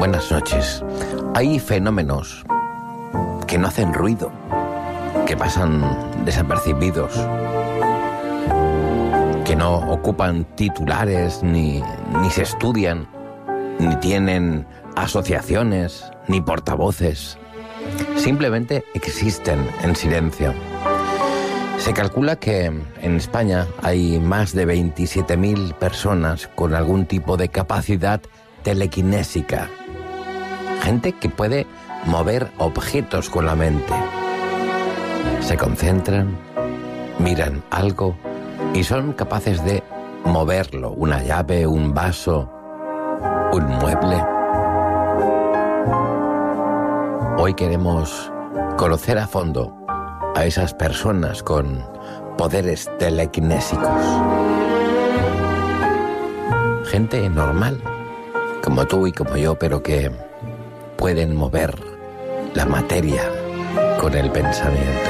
buenas noches. Hay fenómenos que no hacen ruido, que pasan desapercibidos, que no ocupan titulares, ni se estudian, ni tienen asociaciones, ni portavoces. Simplemente existen en silencio. Se calcula que en España hay más de 27.000 personas con algún tipo de capacidad telequinésica. Gente que puede mover objetos con la mente. Se concentran, miran algo y son capaces de moverlo. Una llave, un vaso, un mueble. Hoy queremos conocer a fondo a esas personas con poderes telequinésicos. Gente normal, como tú y como yo, pero que pueden mover la materia con el pensamiento.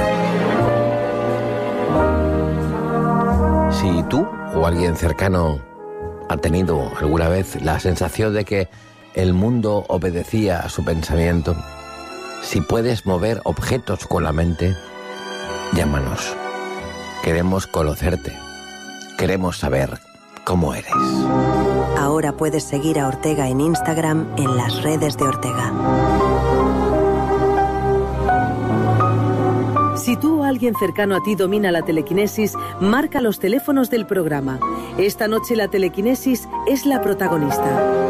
Si tú o alguien cercano ha tenido alguna vez la sensación de que el mundo obedecía a su pensamiento, si puedes mover objetos con la mente, llámanos. Queremos conocerte. Queremos saber cómo eres. Ahora puedes seguir a Ortega en Instagram en las redes de Ortega. Si tú o alguien cercano a ti domina la telequinesis, marca los teléfonos del programa. Esta noche la telequinesis es la protagonista.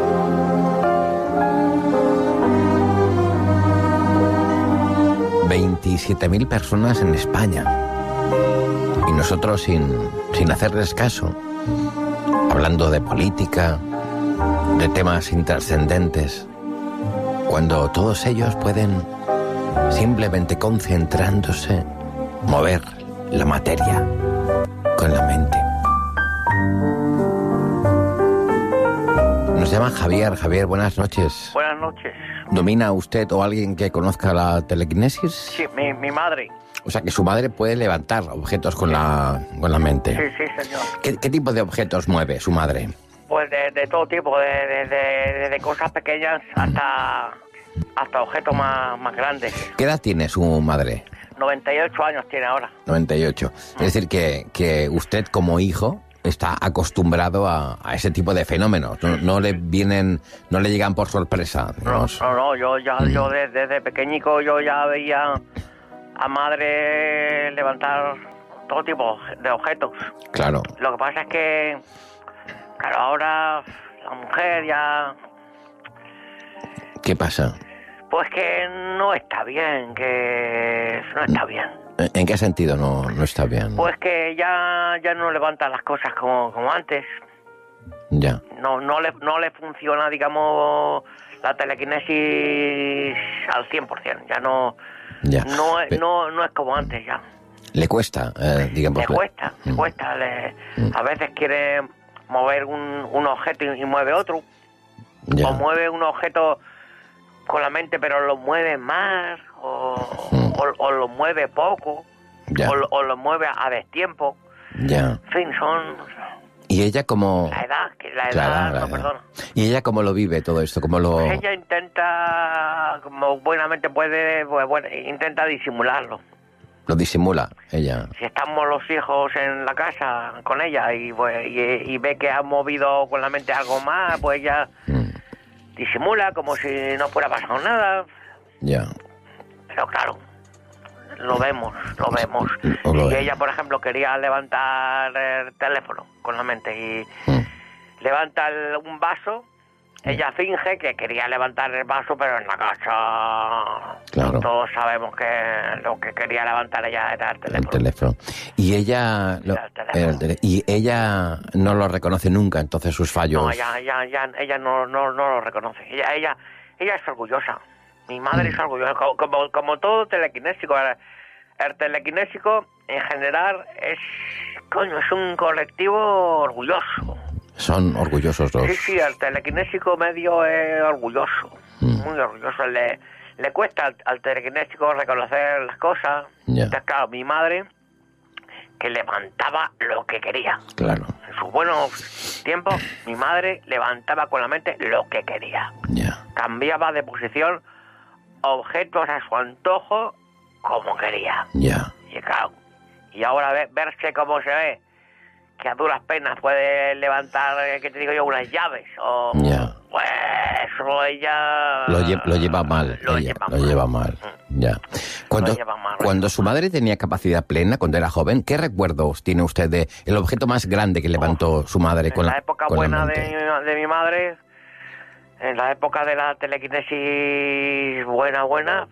...27.000 personas en España. Y nosotros sin hacerles caso. Hablando de política, de temas intrascendentes. Cuando todos ellos pueden, simplemente concentrándose, mover la materia con la mente. Nos llama Javier. Javier, buenas noches. Buenas noches. ¿Domina usted o alguien que conozca la telequinesis? Sí, mi madre. O sea, que su madre puede levantar objetos con la mente. Sí, señor. ¿Qué tipo de objetos mueve su madre? Pues de todo tipo, de cosas pequeñas hasta objetos más grandes. ¿Qué edad tiene su madre? 98 años tiene ahora. 98. Es decir, que usted como hijo está acostumbrado a ese tipo de fenómenos. No le llegan por sorpresa, digamos. No, yo desde pequeñico yo ya veía a madre levantar todo tipo de objetos. Claro. Lo que pasa es que, claro, ahora la mujer ya... ¿Qué pasa? Pues que no está bien, ¿En qué sentido no está bien? Pues que ya no levanta las cosas como antes. Ya. No le funciona, digamos, la telequinesis al 100%. Ya no... Ya. No es como antes ya. ¿Le cuesta, digamos? Le cuesta. A veces quiere mover un objeto y mueve otro. Ya. O mueve un objeto con la mente, pero lo mueve más. O lo mueve poco. Ya. O lo mueve a destiempo. Ya. En fin, son... ¿Y ella cómo...? La edad. Perdona. ¿Y ella cómo lo vive todo esto? ¿Cómo lo...? Pues ella intenta, como buenamente puede, intenta disimularlo. ¿Lo disimula ella? Si estamos los hijos en la casa con ella y ve que ha movido con la mente algo más, pues ella disimula como si no fuera pasado nada. Ya. Pero claro, lo vemos. Si ella, por ejemplo, quería levantar el teléfono con la mente y levanta un vaso, ella finge que quería levantar el vaso, pero en la casa claro. Todos sabemos que lo que quería levantar ella era el teléfono. El teléfono. Y ella no lo reconoce nunca, entonces sus fallos. No, ella no lo reconoce. Ella es orgullosa. Mi madre es orgullosa, como todo telequinésico. El telequinésico en general es un colectivo orgulloso. Son orgullosos los... Sí, el telequinésico medio es orgulloso, muy orgulloso. Le cuesta al telequinésico reconocer las cosas. Ya. Entonces, claro, mi madre, que levantaba lo que quería. Claro. En sus buenos tiempos, mi madre levantaba con la mente lo que quería. Cambiaba de posición objetos a su antojo como quería. Y claro, y ahora verse cómo se ve, que a duras penas puede levantar, ¿qué te digo yo?, unas llaves, o pues eso ella... Lo lleva mal. Lo lleva mal. Cuando su madre tenía capacidad plena, cuando era joven, ¿qué recuerdos tiene usted de el objeto más grande que levantó su madre con la mente? En la época buena de mi madre, en la época de la telequinesis buena,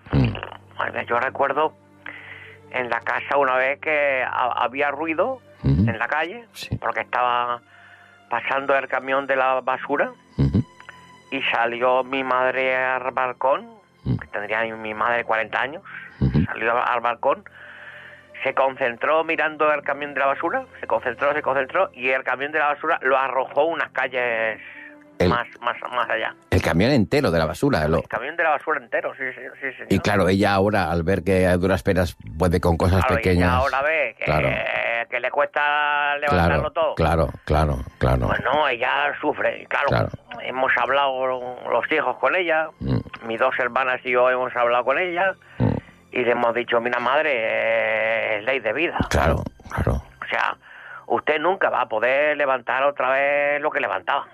yo recuerdo en la casa una vez que había ruido en la calle, porque estaba pasando el camión de la basura, y salió mi madre al balcón, que tendría mi madre 40 años, salió al balcón, se concentró mirando el camión de la basura, se concentró, y el camión de la basura lo arrojó unas calles más allá. El camión entero de la basura. El camión de la basura entero, sí. Y claro, ella ahora, al ver que a duras penas puede con cosas pequeñas... Ella ahora ve que le cuesta levantarlo todo. Claro. Pues no, ella sufre. Claro. Hemos hablado los hijos con ella, mis dos hermanas y yo hemos hablado con ella, y le hemos dicho, mira madre, es ley de vida. Claro. O sea, usted nunca va a poder levantar otra vez lo que levantaba.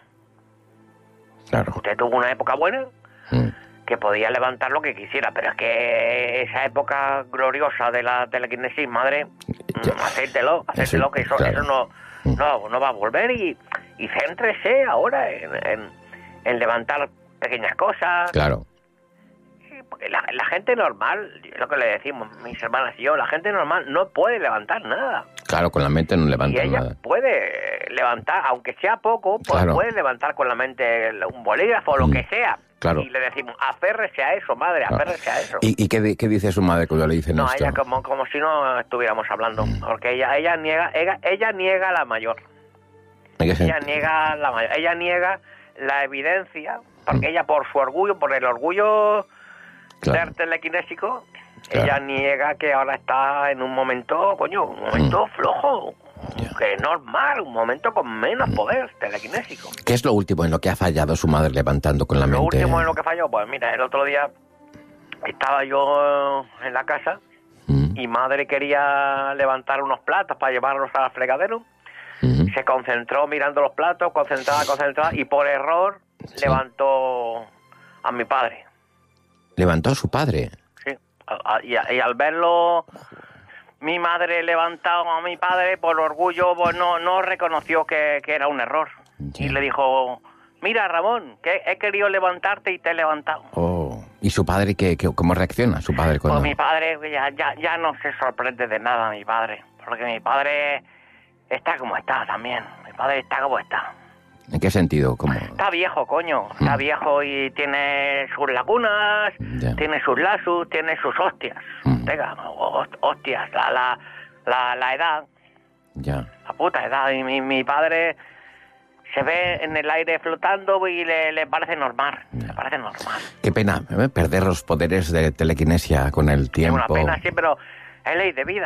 Claro. Usted tuvo una época buena que podía levantar lo que quisiera, pero es que esa época gloriosa de la telequinesis, madre, hacértelo, que eso no va a volver, y céntrese ahora en levantar pequeñas cosas. Claro. Porque la gente normal, es lo que le decimos mis hermanas y yo, la gente normal no puede levantar nada. Claro, con la mente no levanta nada. Y ella puede levantar, aunque sea poco, pues puede levantar con la mente un bolígrafo o lo que sea. Claro. Y le decimos, aférrese a eso, madre, aférrese a eso. ¿Y qué dice su madre cuando le dicen esto? No, ella como si no estuviéramos hablando, porque ella niega la mayor. Ella niega la evidencia, porque ella por su orgullo, por el orgullo ser telequinésico, ella niega que ahora está en un momento, flojo, que es normal, un momento con menos poder telequinésico. ¿Qué es lo último en lo que ha fallado su madre levantando con la mente? Lo último en lo que falló, pues mira, el otro día estaba yo en la casa y madre quería levantar unos platos para llevarlos al fregadero. Se concentró mirando los platos, concentrada, y por error levantó a mi padre. ¿Levantó a su padre? Sí, y al verlo, mi madre levantado a mi padre, por orgullo, pues no reconoció que era un error. Y le dijo, mira Ramón, que he querido levantarte y te he levantado. Oh. ¿Y su padre cómo reacciona su padre cuando...? Pues mi padre ya no se sorprende de nada, mi padre, porque mi padre está como está también. Mi padre está como está. ¿En qué sentido? ¿Cómo? Está viejo, coño. Está viejo y tiene sus lagunas, tiene sus lasus, tiene sus hostias. Venga, hostias, la edad. Ya. La puta edad. Y mi padre se ve en el aire flotando y le parece normal. Le parece normal. Qué pena perder los poderes de telequinesia con el tiempo. Es una pena, sí, pero es ley de vida.